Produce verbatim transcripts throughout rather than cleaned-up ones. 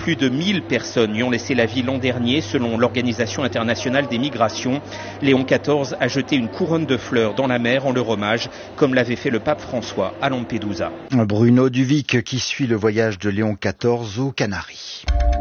Plus de mille personnes y ont laissé la vie l'an dernier, selon l'Organisation internationale des migrations. Léon quatorze a jeté une couronne de fleurs dans la mer en leur hommage, comme l'avait fait le pape François à Lampedusa. Bruno Duvic qui suit le voyage de Léon quatorze aux Canaries.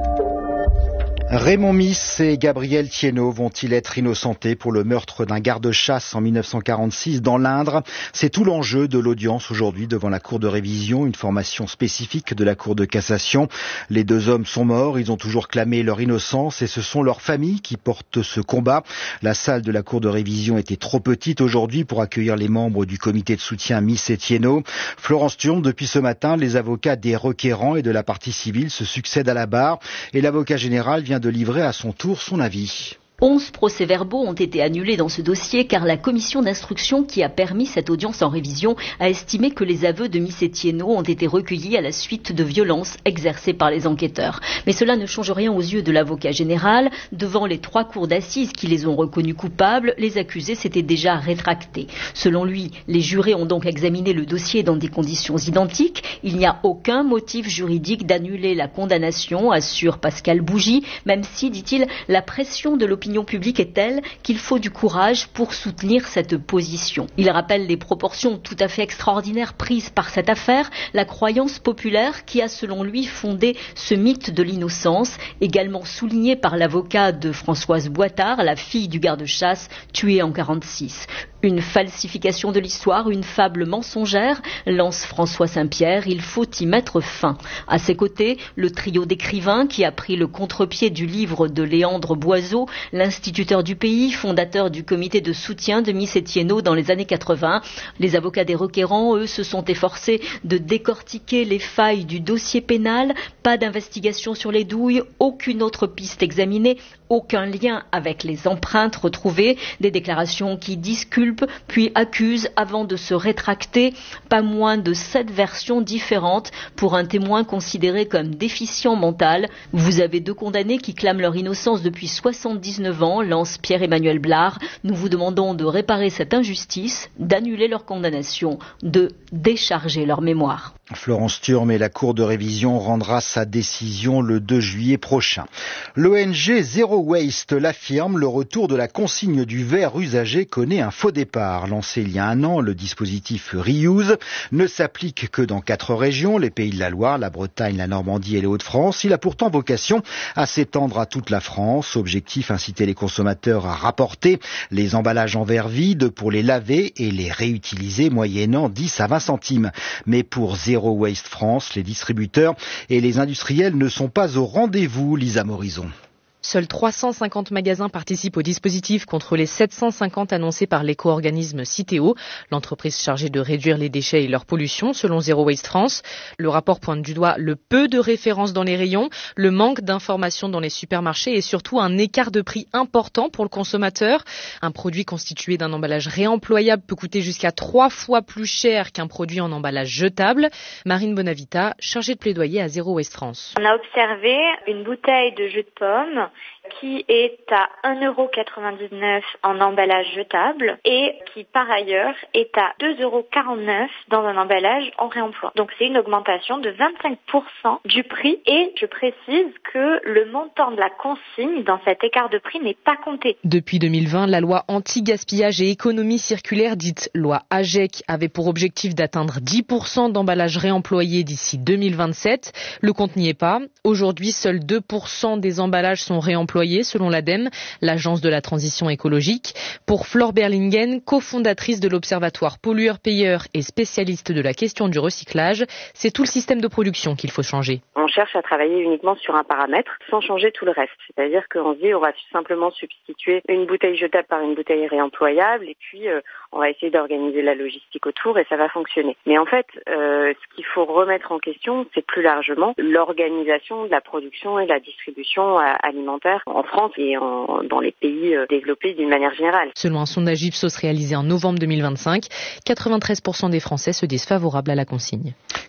Raymond Miss et Gabriel Thiénot vont-ils être innocentés pour le meurtre d'un garde-chasse en mille neuf cent quarante-six dans l'Indre? C'est tout l'enjeu de l'audience aujourd'hui devant la Cour de révision, une formation spécifique de la Cour de cassation. Les deux hommes sont morts, ils ont toujours clamé leur innocence et ce sont leurs familles qui portent ce combat. La salle de la Cour de révision était trop petite aujourd'hui pour accueillir les membres du comité de soutien Miss et Thiénot. Florence Thurm, depuis ce matin, les avocats des requérants et de la partie civile se succèdent à la barre et l'avocat général vient de livrer à son tour son avis. Onze procès-verbaux ont été annulés dans ce dossier car la commission d'instruction qui a permis cette audience en révision a estimé que les aveux de Miss et Thiénot ont été recueillis à la suite de violences exercées par les enquêteurs. Mais cela ne change rien aux yeux de l'avocat général. Devant les trois cours d'assises qui les ont reconnus coupables, les accusés s'étaient déjà rétractés. Selon lui, les jurés ont donc examiné le dossier dans des conditions identiques. Il n'y a aucun motif juridique d'annuler la condamnation, assure Pascal Bougie, même si, dit-il, la pression de l'opinion L'opinion publique est telle qu'il faut du courage pour soutenir cette position. Il rappelle les proportions tout à fait extraordinaires prises par cette affaire, la croyance populaire qui a selon lui fondé ce mythe de l'innocence, également souligné par l'avocat de Françoise Boitard, la fille du garde-chasse tuée en quarante-six. Une falsification de l'histoire, une fable mensongère, lance François Saint-Pierre, il faut y mettre fin. À ses côtés, le trio d'écrivains qui a pris le contre-pied du livre de Léandre Boiseau, l'instituteur du pays, fondateur du comité de soutien de Miss et Thiénot dans les années quatre-vingts. Les avocats des requérants, eux, se sont efforcés de décortiquer les failles du dossier pénal, pas d'investigation sur les douilles, aucune autre piste examinée, aucun lien avec les empreintes retrouvées, des déclarations qui disculpent puis accusent avant de se rétracter, pas moins de sept versions différentes pour un témoin considéré comme déficient mental. Vous avez deux condamnés qui clament leur innocence depuis soixante-dix-neuf ans, lance Pierre-Emmanuel Blard. Nous vous demandons de réparer cette injustice, d'annuler leur condamnation, de décharger leur mémoire. Florence Thurm et la Cour de révision rendra sa décision le deux juillet prochain. L'O N G Zero Waste l'affirme, le retour de la consigne du verre usagé connaît un faux départ. Lancé il y a un an, le dispositif Reuse ne s'applique que dans quatre régions, les Pays de la Loire, la Bretagne, la Normandie et les Hauts-de-France. Il a pourtant vocation à s'étendre à toute la France. Objectif, inciter les consommateurs à rapporter les emballages en verre vide pour les laver et les réutiliser moyennant dix à vingt centimes. Mais pour Zero Waste France, les distributeurs et les industriels ne sont pas au rendez-vous, Lisa Morison. Seuls trois cent cinquante magasins participent au dispositif contre les sept cent cinquante annoncés par l'éco-organisme Citeo, l'entreprise chargée de réduire les déchets et leur pollution, selon Zero Waste France. Le rapport pointe du doigt le peu de références dans les rayons, le manque d'informations dans les supermarchés et surtout un écart de prix important pour le consommateur. Un produit constitué d'un emballage réemployable peut coûter jusqu'à trois fois plus cher qu'un produit en emballage jetable. Marine Bonavita, chargée de plaidoyer à Zero Waste France. On a observé une bouteille de jus de pomme qui est à un euro quatre-vingt-dix-neuf en emballage jetable et qui par ailleurs est à deux euros quarante-neuf dans un emballage en réemploi. Donc c'est une augmentation de vingt-cinq pour cent du prix et je précise que le montant de la consigne dans cet écart de prix n'est pas compté. Depuis deux mille vingt, la loi anti-gaspillage et économie circulaire dite loi A G E C avait pour objectif d'atteindre dix pour cent d'emballages réemployés d'ici deux mille vingt-sept. Le compte n'y est pas. Aujourd'hui, seuls deux pour cent des emballages sont réemployés selon l'ADEME, l'agence de la transition écologique. Pour Flore Berlingen, cofondatrice de l'Observatoire pollueurs-payeurs et spécialiste de la question du recyclage, c'est tout le système de production qu'il faut changer. On cherche à travailler uniquement sur un paramètre sans changer tout le reste. C'est-à-dire qu'on se dit on va simplement substituer une bouteille jetable par une bouteille réemployable et puis euh, on va essayer d'organiser la logistique autour et ça va fonctionner. Mais en fait, euh, ce qu'il faut remettre en question, c'est plus largement l'organisation de la production et de la distribution euh, alimentaire en France et en, dans les pays euh, développés d'une manière générale. Selon un sondage Ipsos réalisé en novembre deux mille vingt-cinq, quatre-vingt-treize pour cent des Français se disent favorables à la consigne.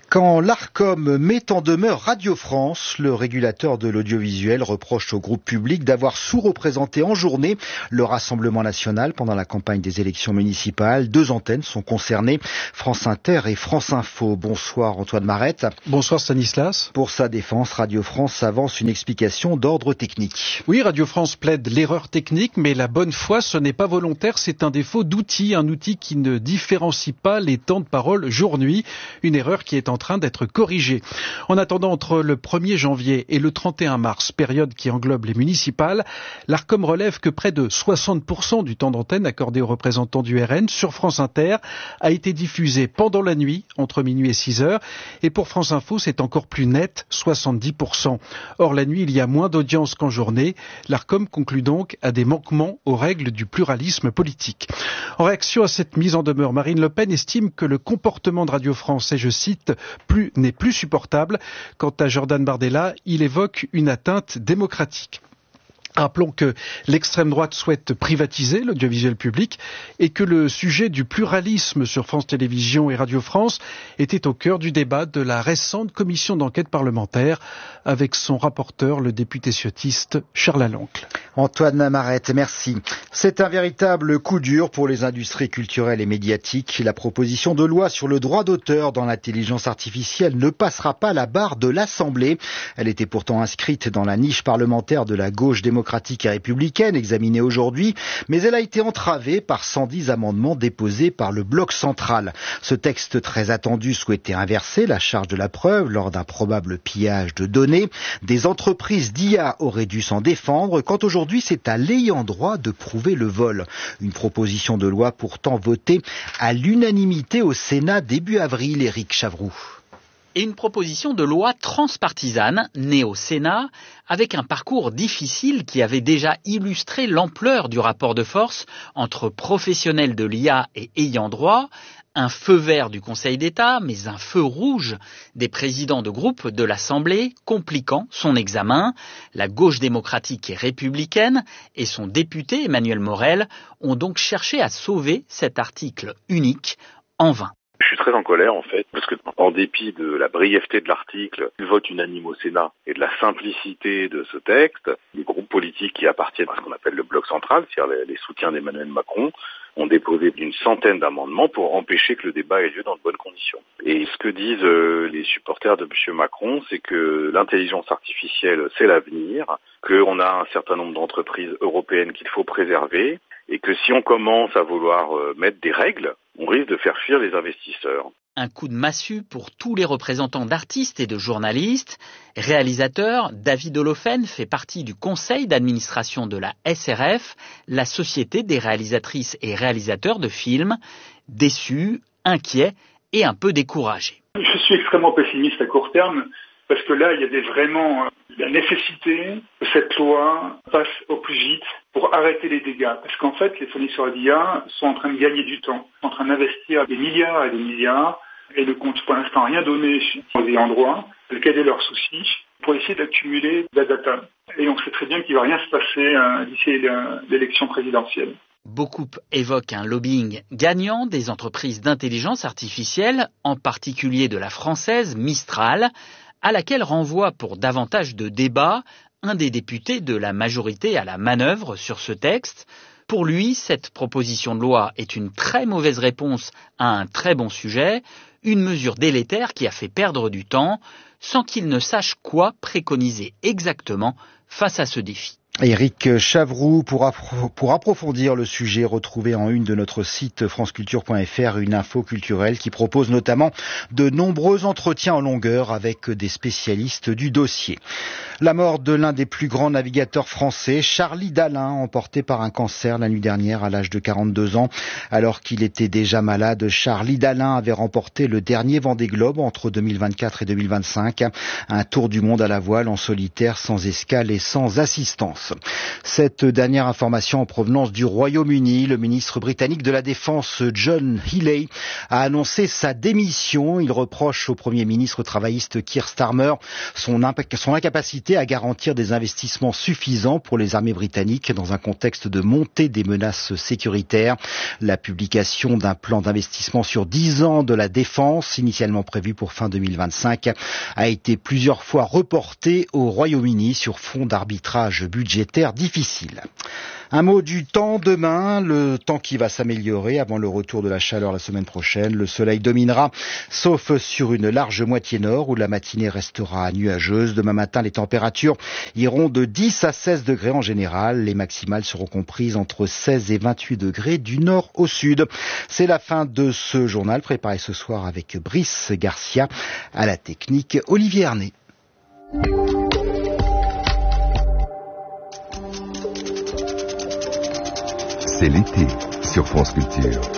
Quand l'Arcom met en demeure Radio France, le régulateur de l'audiovisuel reproche au groupe public d'avoir sous-représenté en journée le Rassemblement national pendant la campagne des élections municipales. Deux antennes sont concernées, France Inter et France Info. Bonsoir Antoine Marette. Bonsoir Stanislas. Pour sa défense, Radio France avance une explication d'ordre technique. Oui, Radio France plaide l'erreur technique, mais la bonne foi, ce n'est pas volontaire, c'est un défaut d'outil, un outil qui ne différencie pas les temps de parole jour-nuit, une erreur qui est en train d'être corrigée. En attendant, entre le premier janvier et le trente et un mars, période qui englobe les municipales, l'Arcom relève que près de soixante pour cent du temps d'antenne accordé aux représentants du R N sur France Inter a été diffusé pendant la nuit, entre minuit et six heures, et pour France Info, c'est encore plus net, soixante-dix pour cent. Or, la nuit, il y a moins d'audience qu'en journée. L'Arcom conclut donc à des manquements aux règles du pluralisme politique. En réaction à cette mise en demeure, Marine Le Pen estime que le comportement de Radio France est, je cite, plus n'est plus supportable. Quant à Jordan Bardella, il évoque une atteinte démocratique. Rappelons que l'extrême droite souhaite privatiser l'audiovisuel public et que le sujet du pluralisme sur France Télévisions et Radio France était au cœur du débat de la récente commission d'enquête parlementaire avec son rapporteur, le député ciotiste Charles Aloncle. Antoine Marette, merci. C'est un véritable coup dur pour les industries culturelles et médiatiques. La proposition de loi sur le droit d'auteur dans l'intelligence artificielle ne passera pas la barre de l'Assemblée. Elle était pourtant inscrite dans la niche parlementaire de la gauche démocratique démocratique et républicaine examinée aujourd'hui, mais elle a été entravée par cent dix amendements déposés par le bloc central. Ce texte très attendu souhaitait inverser la charge de la preuve lors d'un probable pillage de données. Des entreprises d'I A auraient dû s'en défendre, quand aujourd'hui c'est à l'ayant droit de prouver le vol. Une proposition de loi pourtant votée à l'unanimité au Sénat début avril, Éric Chavroux. Et une proposition de loi transpartisane née au Sénat avec un parcours difficile qui avait déjà illustré l'ampleur du rapport de force entre professionnels de l'I A et ayants droit, un feu vert du Conseil d'État, mais un feu rouge des présidents de groupe de l'Assemblée, compliquant son examen. La gauche démocratique et républicaine et son député Emmanuel Morel ont donc cherché à sauver cet article unique en vain. Je suis très en colère en fait, parce que en dépit de la brièveté de l'article, du vote unanime au Sénat et de la simplicité de ce texte, les groupes politiques qui appartiennent à ce qu'on appelle le bloc central, c'est-à-dire les, les soutiens d'Emmanuel Macron, ont déposé une centaine d'amendements pour empêcher que le débat ait lieu dans de bonnes conditions. Et ce que disent euh, les supporters de M. Macron, c'est que l'intelligence artificielle, c'est l'avenir, qu'on a un certain nombre d'entreprises européennes qu'il faut préserver, et que si on commence à vouloir euh, mettre des règles, on risque de faire fuir les investisseurs. Un coup de massue pour tous les représentants d'artistes et de journalistes. Réalisateur, David Holofen fait partie du conseil d'administration de la S R F, la Société des réalisatrices et réalisateurs de films. Déçu, inquiet et un peu découragé. Je suis extrêmement pessimiste à court terme, parce que là, il y avait vraiment la nécessité que cette loi passe au plus vite pour arrêter les dégâts. Parce qu'en fait, les fournisseurs d'I A sont en train de gagner du temps, en train d'investir des milliards et des milliards, et ne comptent pour l'instant rien donner aux ayants droit, de quel est leur souci, pour essayer d'accumuler de la data. Et on sait très bien qu'il ne va rien se passer euh, d'ici l'élection présidentielle. Beaucoup évoquent un lobbying gagnant des entreprises d'intelligence artificielle, en particulier de la française Mistral, à laquelle renvoie pour davantage de débats un des députés de la majorité à la manœuvre sur ce texte. Pour lui, cette proposition de loi est une très mauvaise réponse à un très bon sujet, une mesure délétère qui a fait perdre du temps, sans qu'il ne sache quoi préconiser exactement face à ce défi. Éric Chavroux, pour, appro- pour approfondir le sujet, retrouvez en une de notre site franceculture point f r une info culturelle qui propose notamment de nombreux entretiens en longueur avec des spécialistes du dossier. La mort de l'un des plus grands navigateurs français, Charlie Dalin, emporté par un cancer la nuit dernière à l'âge de quarante-deux ans. Alors qu'il était déjà malade, Charlie Dalin avait remporté le dernier Vendée Globe entre deux mille vingt-quatre et deux mille vingt-cinq. Un tour du monde à la voile en solitaire, sans escale et sans assistance. France. Cette dernière information en provenance du Royaume-Uni, le ministre britannique de la Défense John Healey a annoncé sa démission. Il reproche au Premier ministre travailliste Keir Starmer son, son incapacité à garantir des investissements suffisants pour les armées britanniques dans un contexte de montée des menaces sécuritaires. La publication d'un plan d'investissement sur dix ans de la défense, initialement prévu pour fin deux mille vingt-cinq, a été plusieurs fois reportée au Royaume-Uni sur fond d'arbitrage budgétaire difficile. Un mot du temps demain, le temps qui va s'améliorer avant le retour de la chaleur la semaine prochaine. Le soleil dominera, sauf sur une large moitié nord où la matinée restera nuageuse. Demain matin, les températures iront de dix à seize degrés en général. Les maximales seront comprises entre seize et vingt-huit degrés du nord au sud. C'est la fin de ce journal préparé ce soir avec Brice Garcia, à la technique Olivier Arnay. C'est l'été sur France Culture.